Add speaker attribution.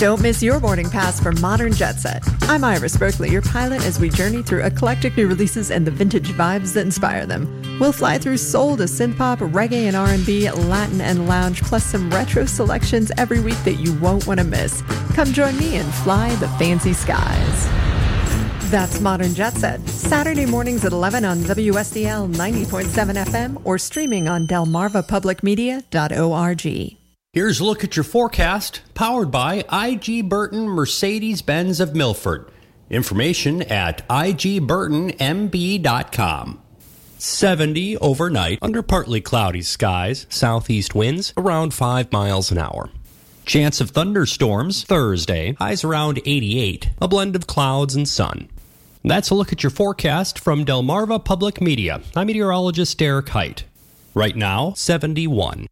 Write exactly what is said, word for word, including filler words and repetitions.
Speaker 1: Don't miss your boarding pass for Modern Jet Set. I'm Iris Berkeley, your pilot, as we journey through eclectic new releases and the vintage vibes that inspire them. We'll fly through soul to synth-pop, reggae and R and B, Latin and lounge, plus some retro selections every week that you won't want to miss. Come join me and fly the fancy skies. That's Modern Jet Set, Saturday mornings at eleven on W S D L ninety point seven F M or streaming on delmarva public media dot org.
Speaker 2: Here's a look at your forecast, powered by I G Burton Mercedes-Benz of Milford. Information at I G burton M B dot com. seventy overnight, under partly cloudy skies, southeast winds around five miles an hour. Chance of thunderstorms Thursday, highs around eighty-eight, a blend of clouds and sun. That's a look at your forecast from Delmarva Public Media. I'm meteorologist Derek Height. Right now, seventy-one.